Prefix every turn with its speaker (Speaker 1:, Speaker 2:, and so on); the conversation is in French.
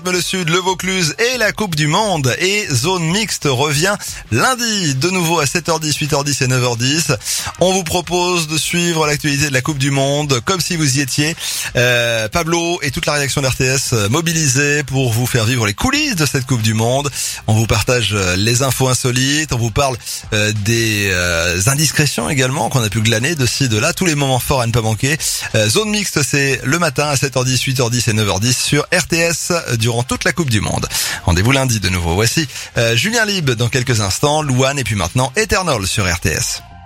Speaker 1: rythme le sud, le Vaucluse et la Coupe du Monde. Et Zone Mixte revient lundi, de nouveau à 7h10, 8h10 et 9h10. On vous propose de suivre l'actualité de la Coupe du Monde comme si vous y étiez. Pablo et toute la rédaction d'RTS mobilisés pour vous faire vivre les coulisses de cette Coupe du Monde. On vous partage les infos insolites, on vous parle des indiscrétions également qu'on a pu glaner de ci, de là, tous les moments forts à ne pas manquer. Zone Mixte, c'est le matin à 7h10, 8h10 et 9h10 sur RTS durant toute la Coupe du Monde. Rendez-vous lundi de nouveau. Voici Julien Lieb dans quelques instants, Louane et puis maintenant Eternal sur RTS.